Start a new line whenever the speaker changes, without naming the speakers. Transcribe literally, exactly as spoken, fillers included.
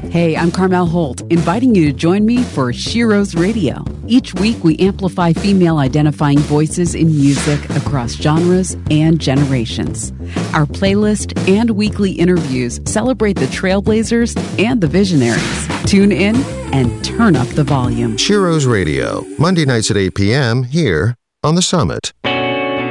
Hey, I'm Carmel Holt, inviting you to join me for Shiro's Radio. Each week, we amplify female-identifying voices in music across genres and generations. Our playlist and weekly interviews celebrate the trailblazers and the visionaries. Tune in and turn up the volume.
Shiro's Radio, Monday nights at eight p.m. here on The Summit.